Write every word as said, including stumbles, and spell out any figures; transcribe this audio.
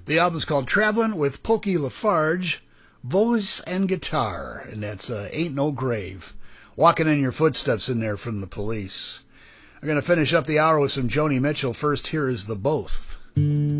The album's called Travelin' with Pokey Lafarge, voice and guitar, and that's uh, Ain't No Grave. Walking in your footsteps in there from the Police. I'm going to finish up the hour with some Joni Mitchell. First, here is The Both.